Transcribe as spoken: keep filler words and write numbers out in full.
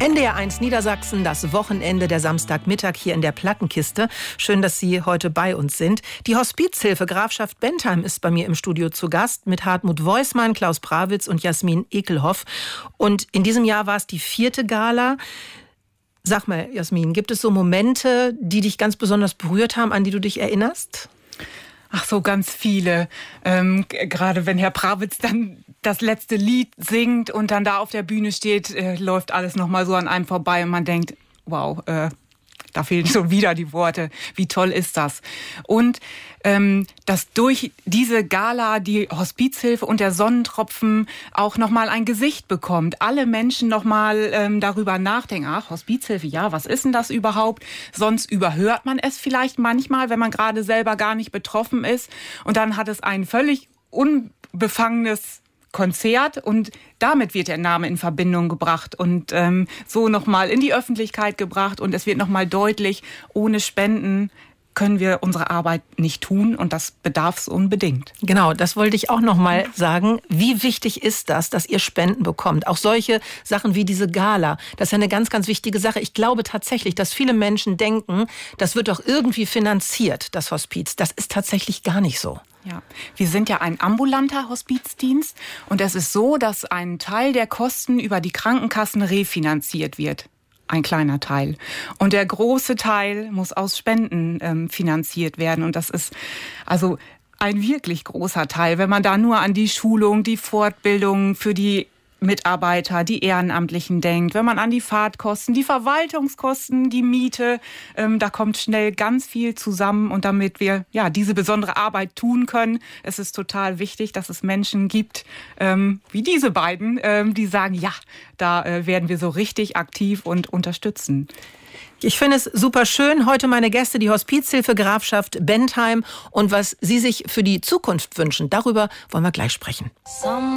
N D R eins Niedersachsen, das Wochenende, der Samstagmittag hier in der Plattenkiste. Schön, dass Sie heute bei uns sind. Die Hospizhilfe Grafschaft Bentheim ist bei mir im Studio zu Gast mit Hartmut Woismann, Klaus Prawitz und Jasmin Ekelhoff. Und in diesem Jahr war es die vierte Gala. Sag mal, Jasmin, gibt es so Momente, die dich ganz besonders berührt haben, an die du dich erinnerst? Ach so, ganz viele. Ähm, gerade wenn Herr Prawitz dann das letzte Lied singt und dann da auf der Bühne steht, äh, läuft alles nochmal so an einem vorbei und man denkt, wow, äh, da fehlen schon wieder die Worte. Wie toll ist das? Und ähm, dass durch diese Gala die Hospizhilfe und der Sonnentropfen auch nochmal ein Gesicht bekommt. Alle Menschen nochmal ähm, darüber nachdenken, ach, Hospizhilfe, ja, was ist denn das überhaupt? Sonst überhört man es vielleicht manchmal, wenn man gerade selber gar nicht betroffen ist. Und dann hat es ein völlig unbefangenes Konzert und damit wird der Name in Verbindung gebracht und ähm, so nochmal in die Öffentlichkeit gebracht und es wird nochmal deutlich, ohne Spenden können wir unsere Arbeit nicht tun und das bedarf es unbedingt. Genau, das wollte ich auch noch mal sagen. Wie wichtig ist das, dass ihr Spenden bekommt? Auch solche Sachen wie diese Gala, das ist ja eine ganz, ganz wichtige Sache. Ich glaube tatsächlich, dass viele Menschen denken, das wird doch irgendwie finanziert, das Hospiz. Das ist tatsächlich gar nicht so. Ja, wir sind ja ein ambulanter Hospizdienst und es ist so, dass ein Teil der Kosten über die Krankenkassen refinanziert wird. Ein kleiner Teil. Und der große Teil muss aus Spenden ähm, finanziert werden. Und das ist also ein wirklich großer Teil, wenn man da nur an die Schulung, die Fortbildung für die Mitarbeiter, die Ehrenamtlichen denkt, wenn man an die Fahrtkosten, die Verwaltungskosten, die Miete, ähm, da kommt schnell ganz viel zusammen und damit wir ja diese besondere Arbeit tun können, es ist total wichtig, dass es Menschen gibt, ähm, wie diese beiden, ähm, die sagen, ja, da äh, werden wir so richtig aktiv und unterstützen. Ich finde es super schön. Heute meine Gäste, die Hospizhilfe Grafschaft Bentheim und was Sie sich für die Zukunft wünschen. Darüber wollen wir gleich sprechen.